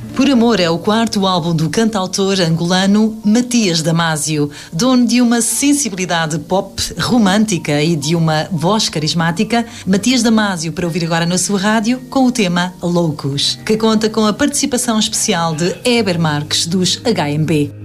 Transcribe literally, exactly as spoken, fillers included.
Por Amor é o quarto álbum do cantautor angolano Matias Damasio, dono de uma sensibilidade pop romântica e de uma voz carismática. Matias Damasio, para ouvir agora na sua rádio, com o tema Loucos, que conta com a participação especial de Heber Marques, dos H M B.